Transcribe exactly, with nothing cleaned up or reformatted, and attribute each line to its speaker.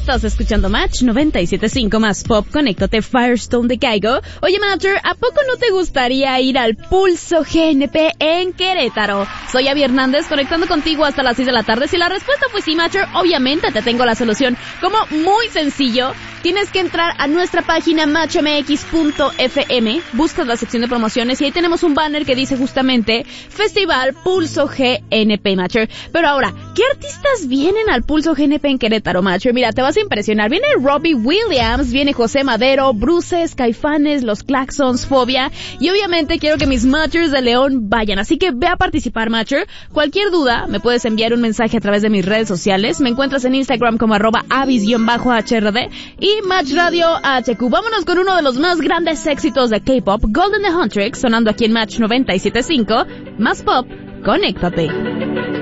Speaker 1: Estás escuchando Match noventa y siete punto cinco más Pop. Conéctate, Firestone de Caigo. Oye, Matcher, ¿a poco no te gustaría ir al Pulso G N P en Querétaro? Soy Abby Hernández, conectando contigo hasta las seis de la tarde. Si la respuesta fue sí, Matcher, obviamente te tengo la solución. Como muy sencillo, tienes que entrar a nuestra página match m x punto f m, buscas la sección de promociones y ahí tenemos un banner que dice justamente Festival Pulso G N P, Matcher. Pero ahora, ¿qué artistas vienen al Pulso G N P en Querétaro, Matcher? Mira, te vas a impresionar. Viene Robbie Williams, viene José Madero, Bruces, Caifanes, Los Claxons, Fobia, y obviamente quiero que mis Matchers de León vayan, así que ve a participar, Matcher. Cualquier duda, me puedes enviar un mensaje a través de mis redes sociales. Me encuentras en Instagram como arroba avis-h r d y Match Radio H Q. Vámonos con uno de los más grandes éxitos de K-pop, Golden the Huntrix, sonando aquí en Match noventa y siete punto cinco, más Pop, conéctate.